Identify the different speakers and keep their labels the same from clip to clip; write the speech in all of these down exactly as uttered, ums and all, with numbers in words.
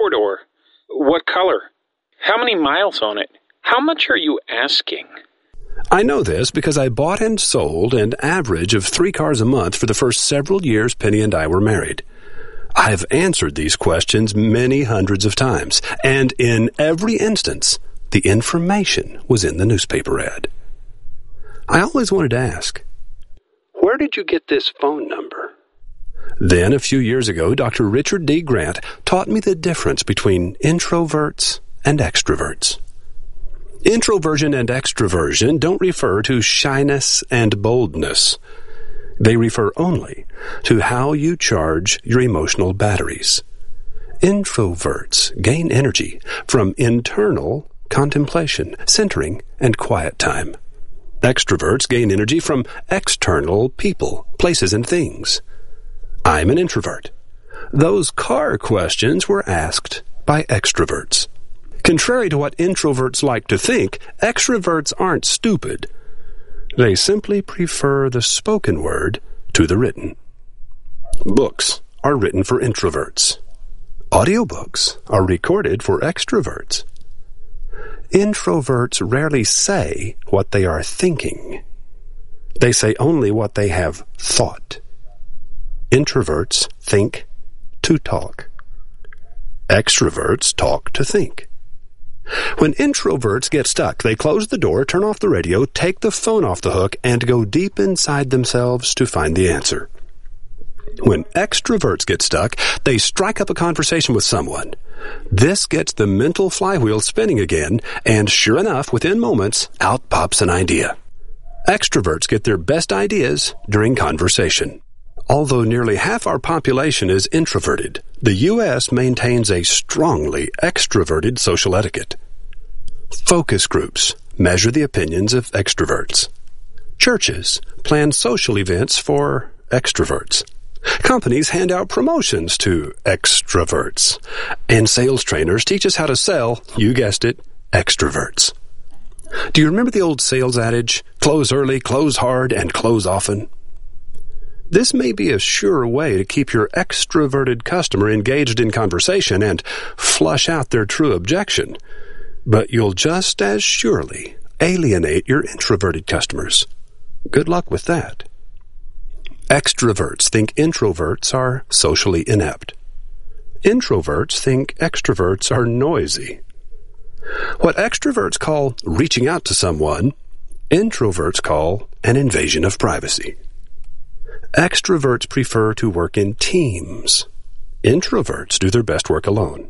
Speaker 1: Four-door. What color? How many miles on it? How much are you asking?
Speaker 2: I know this because I bought and sold an average of three cars a month for the first several years Penny and I were married. I've answered these questions many hundreds of times, and in every instance, the information was in the newspaper ad. I always wanted to ask, where did you get this phone number? Then, a few years ago, Doctor Richard D. Grant taught me the difference between introverts and extroverts. Introversion and extroversion don't refer to shyness and boldness. They refer only to how you charge your emotional batteries. Introverts gain energy from internal contemplation, centering, and quiet time. Extroverts gain energy from external people, places, and things. I'm an introvert. Those car questions were asked by extroverts. Contrary to what introverts like to think, extroverts aren't stupid. They simply prefer the spoken word to the written. Books are written for introverts. Audiobooks are recorded for extroverts. Introverts rarely say what they are thinking. They say only what they have thought. Introverts think to talk. Extroverts talk to think. When introverts get stuck, they close the door, turn off the radio, take the phone off the hook, and go deep inside themselves to find the answer. When extroverts get stuck, they strike up a conversation with someone. This gets the mental flywheel spinning again, and sure enough, within moments, out pops an idea. Extroverts get their best ideas during conversation. Although nearly half our population is introverted, the U S maintains a strongly extroverted social etiquette. Focus groups measure the opinions of extroverts. Churches plan social events for extroverts. Companies hand out promotions to extroverts. And sales trainers teach us how to sell, you guessed it, extroverts. Do you remember the old sales adage, close early, close hard, and close often? This may be a sure way to keep your extroverted customer engaged in conversation and flush out their true objection, but you'll just as surely alienate your introverted customers. Good luck with that. Extroverts think introverts are socially inept. Introverts think extroverts are noisy. What extroverts call reaching out to someone, introverts call an invasion of privacy. Extroverts prefer to work in teams. Introverts do their best work alone.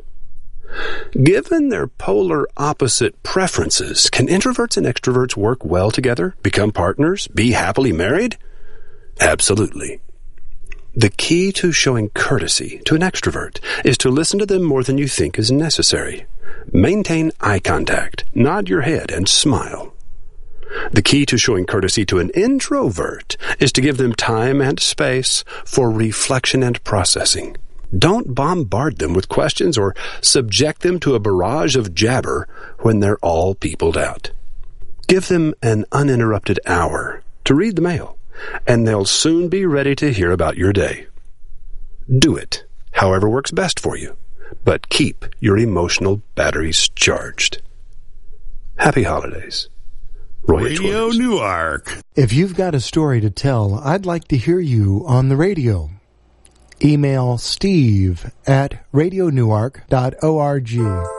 Speaker 2: Given their polar opposite preferences, can introverts and extroverts work well together, become partners, be happily married? Absolutely. The key to showing courtesy to an extrovert is to listen to them more than you think is necessary. Maintain eye contact, nod your head, and smile. The key to showing courtesy to an introvert is to give them time and space for reflection and processing. Don't bombard them with questions or subject them to a barrage of jabber when they're all peopled out. Give them an uninterrupted hour to read the mail, and they'll soon be ready to hear about your day. Do it however works best for you, but keep your emotional batteries charged. Happy holidays. Roy
Speaker 3: Radio
Speaker 2: Twins.
Speaker 3: Newark.
Speaker 4: If you've got a story to tell, I'd like to hear you on the radio. Email steve at radio newark dot org.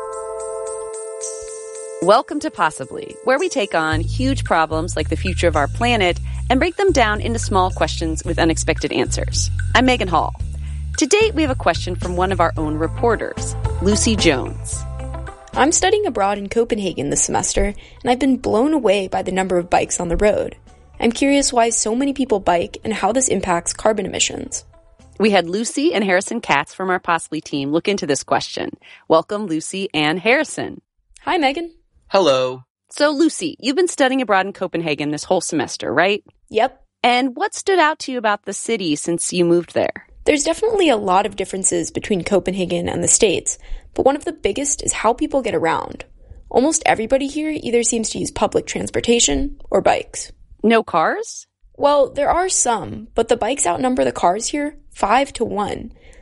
Speaker 5: Welcome to Possibly, where we take on huge problems like the future of our planet and break them down into small questions with unexpected answers. I'm Megan Hall. To date, we have a question from one of our own reporters, Lucy Jones.
Speaker 6: I'm studying abroad in Copenhagen this semester, and I've been blown away by the number of bikes on the road. I'm curious why so many people bike and how this impacts carbon emissions.
Speaker 5: We had Lucy and Harrison Katz from our Possibly team look into this question. Welcome, Lucy and Harrison.
Speaker 6: Hi, Megan.
Speaker 7: Hello.
Speaker 5: So, Lucy, you've been studying abroad in Copenhagen this whole semester, right?
Speaker 6: Yep.
Speaker 5: And what stood out to you about the city since you moved there?
Speaker 6: There's definitely a lot of differences between Copenhagen and the States, but one of the biggest is how people get around. Almost everybody here either seems to use public transportation or bikes.
Speaker 5: No cars?
Speaker 6: Well, there are some, but the bikes outnumber the cars here five to one.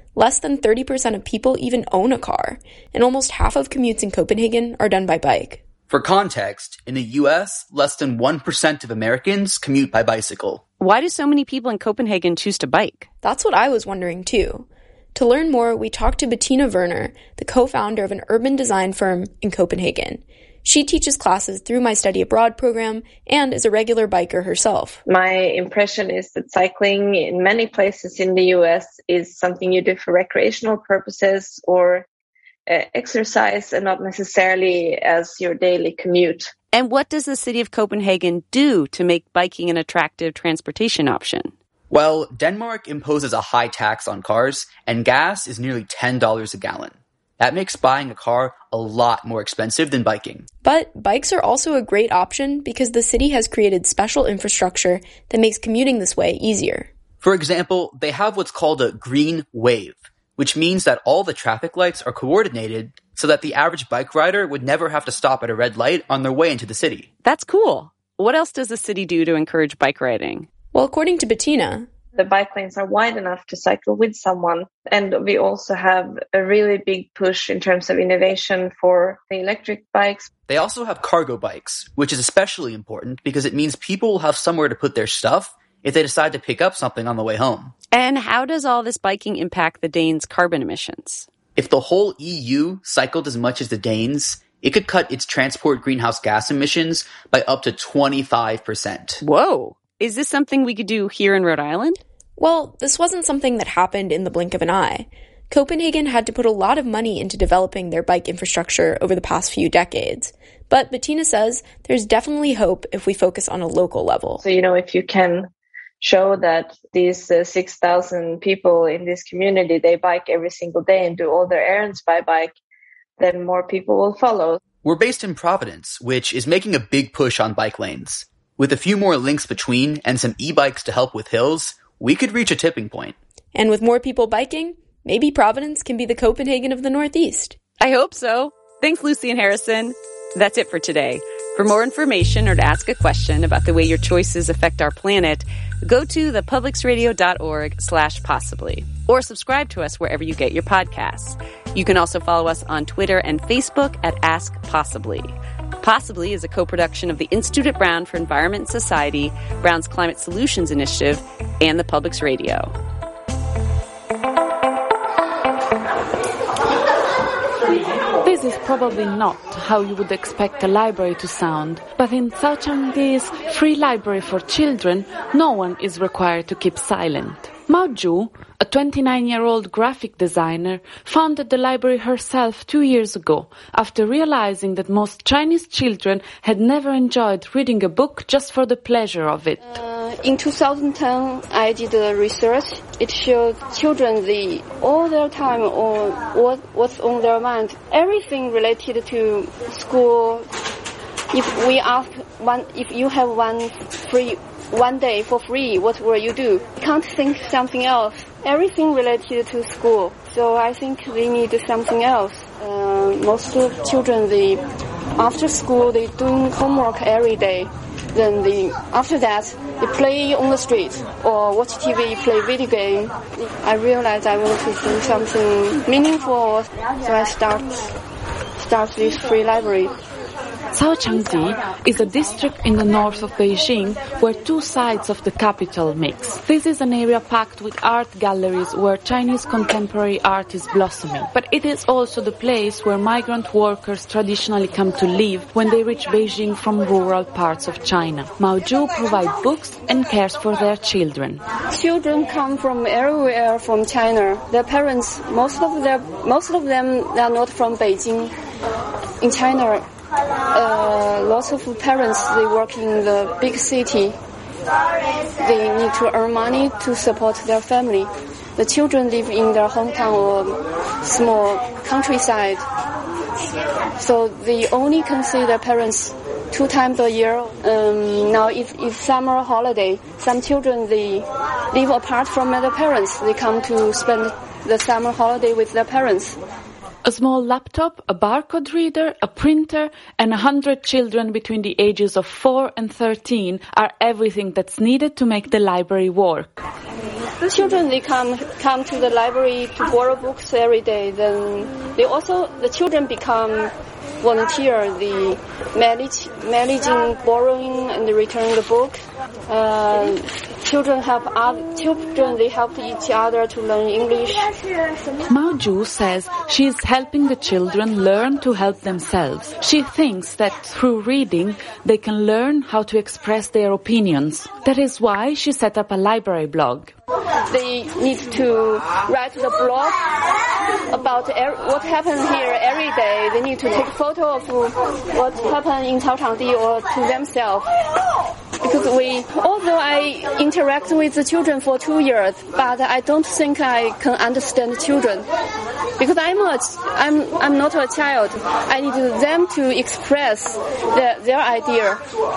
Speaker 6: Less than thirty percent of people even own a car, and almost half of commutes in Copenhagen are done by bike.
Speaker 3: For context, in the U S, less than one percent of Americans commute by bicycle.
Speaker 5: Why do so many people in Copenhagen choose to bike?
Speaker 6: That's what I was wondering too. To learn more, we talked to Bettina Werner, the co-founder of an urban design firm in Copenhagen. She teaches classes through my study abroad program and is a regular biker herself.
Speaker 7: My impression is that cycling in many places in the U S is something you do for recreational purposes or uh, exercise and not necessarily as your daily commute.
Speaker 5: And what does the city of Copenhagen do to make biking an attractive transportation option?
Speaker 3: Well, Denmark imposes a high tax on cars, and gas is nearly ten dollars a gallon. That makes buying a car a lot more expensive than biking.
Speaker 6: But bikes are also a great option because the city has created special infrastructure that makes commuting this way easier.
Speaker 3: For example, they have what's called a green wave, which means that all the traffic lights are coordinated so that the average bike rider would never have to stop at a red light on their way into the city.
Speaker 5: That's cool. What else does the city do to encourage bike riding?
Speaker 6: Well, according to Bettina,
Speaker 7: the bike lanes are wide enough to cycle with someone. And we also have a really big push in terms of innovation for the electric bikes.
Speaker 3: They also have cargo bikes, which is especially important because it means people will have somewhere to put their stuff if they decide to pick up something on the way home.
Speaker 5: And how does all this biking impact the Danes' carbon emissions?
Speaker 3: If the whole E U cycled as much as the Danes, it could cut its transport greenhouse gas emissions by up to twenty-five percent.
Speaker 5: Whoa! Is this something we could do here in Rhode Island?
Speaker 6: Well, this wasn't something that happened in the blink of an eye. Copenhagen had to put a lot of money into developing their bike infrastructure over the past few decades. But Bettina says there's definitely hope if we focus on a local level.
Speaker 7: So, you know, if you can show that these uh, six thousand people in this community, they bike every single day and do all their errands by bike, then more people will follow.
Speaker 3: We're based in Providence, which is making a big push on bike lanes. With a few more links between and some e-bikes to help with hills, we could reach a tipping point.
Speaker 6: And with more people biking, maybe Providence can be the Copenhagen of the Northeast.
Speaker 5: I hope so. Thanks, Lucy and Harrison. That's it for today. For more information or to ask a question about the way your choices affect our planet, go to thepublicsradio.org slash possibly or subscribe to us wherever you get your podcasts. You can also follow us on Twitter and Facebook at Ask Possibly. Possibly is a co-production of the Institute at Brown for Environment and Society, Brown's Climate Solutions Initiative, and the Public's Radio.
Speaker 8: This is probably not how you would expect a library to sound, but in Sao Chang-di's free library for children, no one is required to keep silent. Mao Zhu, a twenty-nine-year-old graphic designer, founded the library herself two years ago after realizing that most Chinese children had never enjoyed reading a book just for the pleasure of it.
Speaker 9: Uh, in two thousand ten, I did a research. It showed children the all their time or what what's on their mind, everything related to school. If we ask one, if you have one free one day for free, what will you do? Can't think something else. Everything related to school. So I think they need something else. Uh, most of children, they after school they doing homework every day. Then they after that they play on the street or watch T V, play video game. I realized I want to do something meaningful, so I start start this free library.
Speaker 8: Sao Chang-di is a district in the north of Beijing where two sides of the capital mix. This is an area packed with art galleries where Chinese contemporary art is blossoming. But it is also the place where migrant workers traditionally come to live when they reach Beijing from rural parts of China. Mao Zhu provides books and cares for their children.
Speaker 9: Children come from everywhere from China. Their parents, most of their, most of them are not from Beijing. In China, Uh, lots of parents, they work in the big city. They need to earn money to support their family. The children live in their hometown or small countryside. So they only can see their parents two times a year. Um, now, if, if summer holiday, some children, they live apart from their parents. They come to spend the summer holiday with their parents.
Speaker 8: A small laptop, a barcode reader, a printer, and a hundred children between the ages of four and thirteen are everything that's needed to make the library work.
Speaker 9: children, they come come to the library to borrow books every day. Then they also, the children become volunteer, the manage, managing, borrowing, and returning the book. Uh, children help other, children, they help each other to learn English.
Speaker 8: Mao Zhu says she is helping the children learn to help themselves. She thinks that through reading, they can learn how to express their opinions. That is why she set up a library blog.
Speaker 9: They need to write the blog about er- what happened here every day. They need to take a photo of what happened in Caochangdi or to themselves. Because we, although I interact with the children for two years, but I don't think I can understand children. Because I'm a, I'm, I'm not a child. I need them to express their, their idea.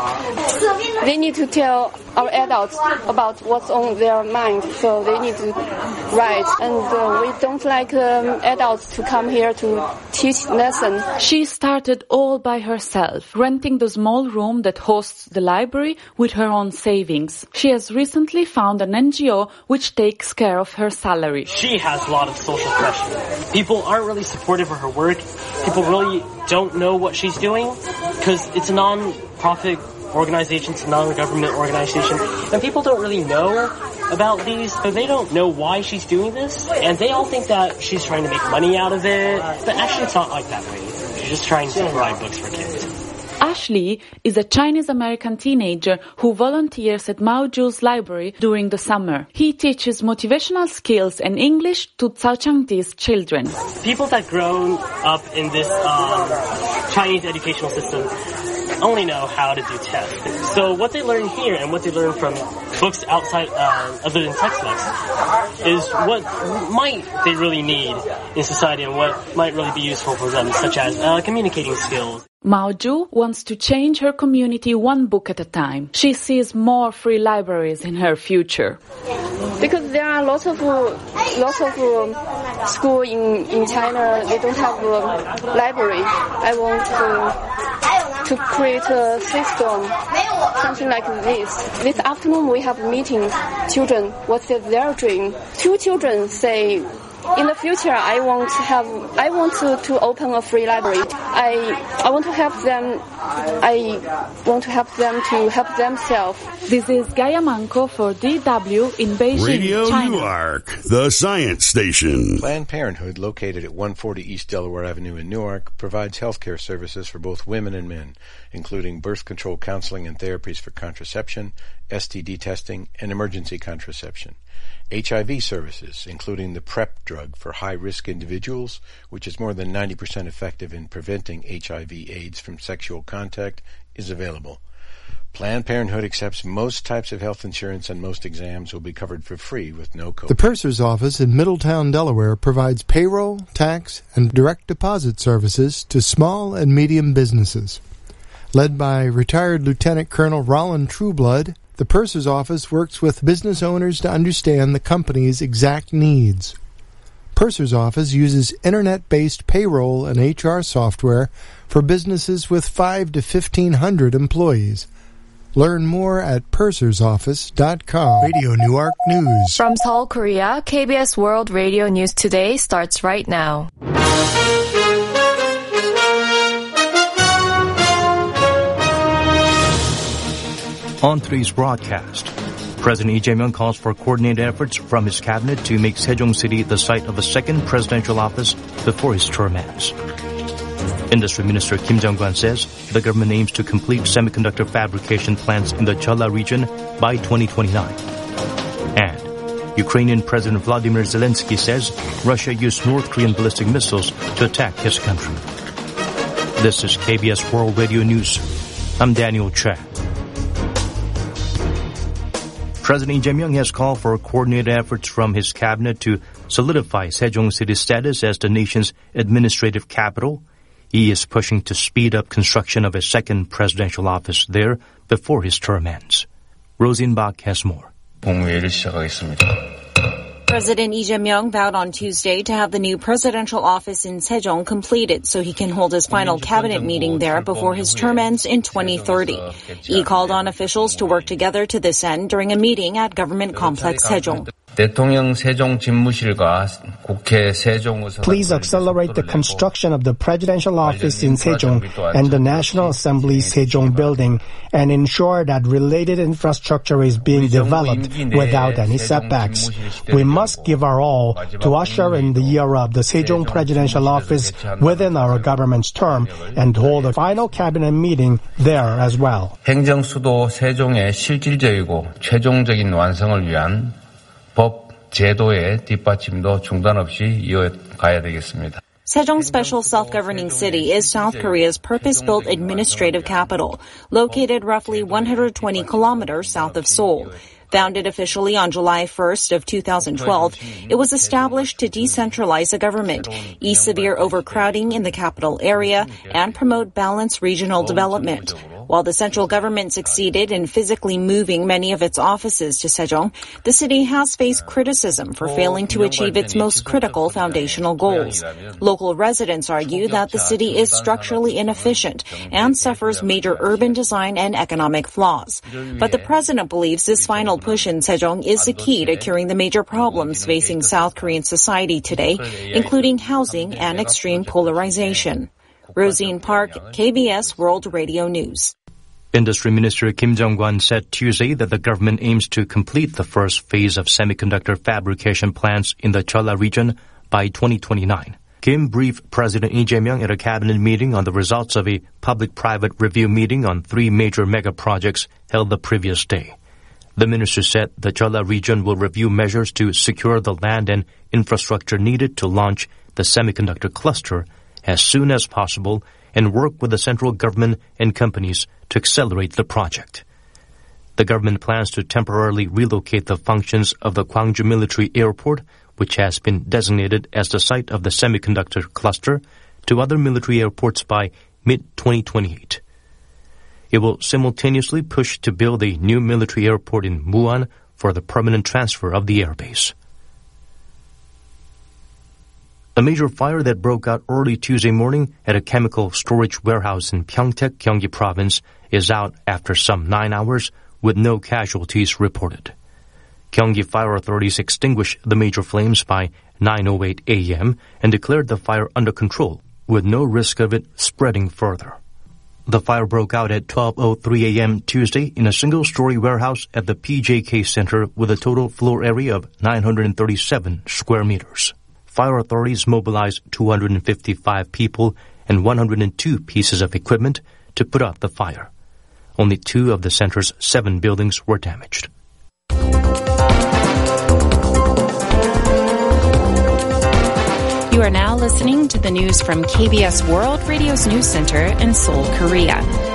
Speaker 9: They need to tell our adults about what's on their mind, so they need to write. And uh, we don't like um, adults to come here to teach lessons.
Speaker 8: She started all by herself, renting the small room that hosts the library with her own savings. She has recently found an N G O which takes care of her salary.
Speaker 10: She has a lot of social pressure. People aren't really supportive of her work. People really don't know what she's doing because it's a non-profit organization, it's a non-government organization, and people don't really know about these, so they don't know why she's doing this, and they all think that she's trying to make money out of it, but actually it's not like that way. She's just trying to provide books for kids.
Speaker 8: Ashley is a Chinese-American teenager who volunteers at Mao Zhu's library during the summer. He teaches motivational skills and English to Caochangdi's children.
Speaker 10: People that grow up in this um, Chinese educational system only know how to do tests. So what they learn here and what they learn from books outside, uh, other than textbooks, is what might they really need in society and what might really be useful for them, such as uh, communicating skills.
Speaker 8: Mao Zhu wants to change her community one book at a time. She sees more free libraries in her future.
Speaker 9: Because there are lots of uh, lots of uh, school in in China, they don't have a library. I want to to create a system, something like this. This afternoon we have a meeting. Children, what's their dream? Two children say, in the future, I want to have, I want to, to open a free library. I, I want to help them, I want to help them to help themselves.
Speaker 8: This is Gaia Manco for D W in Beijing,
Speaker 11: Radio
Speaker 8: China.
Speaker 11: Newark, the science station.
Speaker 12: Planned Parenthood, located at one forty East Delaware Avenue in Newark, provides health care services for both women and men, including birth control counseling and therapies for contraception, S T D testing, and emergency contraception. H I V services, including the PrEP drug for high-risk individuals, which is more than ninety percent effective in preventing H I V AIDS from sexual contact, is available. Planned Parenthood accepts most types of health insurance, and most exams will be covered for free with no copay.
Speaker 4: The Purser's office in Middletown, Delaware provides payroll, tax, and direct deposit services to small and medium businesses. Led by retired Lieutenant Colonel Roland Trueblood, the Purser's office works with business owners to understand the company's exact needs. Purser's office uses internet-based payroll and H R software for businesses with five to fifteen hundred employees. Learn more at purser's office dot com. Radio Newark News.
Speaker 13: From Seoul, Korea, K B S World Radio News Today starts right now.
Speaker 14: On today's broadcast, President Lee Jae-myung calls for coordinated efforts from his cabinet to make Sejong City the site of a second presidential office before his term ends. Industry Minister Kim Jong-kwan says the government aims to complete semiconductor fabrication plants in the Jeolla region by twenty twenty-nine. And Ukrainian President Vladimir Zelensky says Russia used North Korean ballistic missiles to attack his country. This is K B S World Radio News. I'm Daniel Chang. President Lee Jae-myung has called for coordinated efforts from his cabinet to solidify Sejong City's status as the nation's administrative capital. He is pushing to speed up construction of a second presidential office there before his term ends. Rosenbach has more.
Speaker 15: 복무회의를 시작하겠습니다.
Speaker 16: President Lee Jae-myung vowed on Tuesday to have the new presidential office in Sejong completed so he can hold his final cabinet meeting there before his term ends in twenty thirty. He called on officials to work together to this end during a meeting at Government Complex Sejong.
Speaker 17: Please accelerate the construction of the presidential office in Sejong and the National Assembly Sejong building and ensure that related infrastructure is being developed without any setbacks. We must give our all to usher in the era of the Sejong presidential office within our government's term and hold a final cabinet meeting there as well.
Speaker 15: 행정수도 세종의 실질적이고 최종적인 완성을 위한 법 제도의 뒷받침도 중단 없이 이어가야 되겠습니다.
Speaker 16: Sejong Special Self-Governing City is South Korea's purpose-built administrative capital, located roughly one hundred twenty kilometers south of Seoul. Founded officially on July first of two thousand twelve, it was established to decentralize the government, ease severe overcrowding in the capital area, and promote balanced regional development. While the central government succeeded in physically moving many of its offices to Sejong, the city has faced criticism for failing to achieve its most critical foundational goals. Local residents argue that the city is structurally inefficient and suffers major urban design and economic flaws. But the president believes this final push in Sejong is the key to curing the major problems facing South Korean society today, including housing and extreme polarization. Rosine Park, K B S World Radio News.
Speaker 14: Industry Minister Kim Jong-kwon said Tuesday that the government aims to complete the first phase of semiconductor fabrication plants in the Cholla region by twenty twenty-nine. Kim briefed President Lee Jae-myung at a cabinet meeting on the results of a public-private review meeting on three major mega projects held the previous day. The minister said the Cholla region will review measures to secure the land and infrastructure needed to launch the semiconductor cluster as soon as possible and work with the central government and companies to accelerate the project. The government plans to temporarily relocate the functions of the Gwangju Military Airport, which has been designated as the site of the semiconductor cluster, to other military airports by mid twenty twenty-eight. It will simultaneously push to build a new military airport in Muan for the permanent transfer of the airbase. A major fire that broke out early Tuesday morning at a chemical storage warehouse in Pyeongtaek, Gyeonggi Province is out after some nine hours with no casualties reported. Gyeonggi fire authorities extinguished the major flames by nine oh eight a.m. and declared the fire under control with no risk of it spreading further. The fire broke out at twelve oh three a.m. Tuesday in a single-story warehouse at the P J K Center with a total floor area of nine hundred thirty-seven square meters. Fire authorities mobilized two hundred fifty-five people and one hundred two pieces of equipment to put out the fire. Only two of the center's seven buildings were damaged.
Speaker 18: You are now listening to the news from K B S World Radio's News Center in Seoul, Korea.